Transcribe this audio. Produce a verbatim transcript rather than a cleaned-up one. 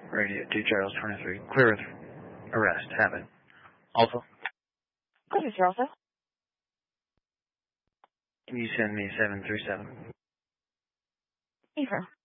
Radio two Charles twenty-three. Clear with arrest. Have it. Also, This is Charles. can you send me seven three seven? Affirm.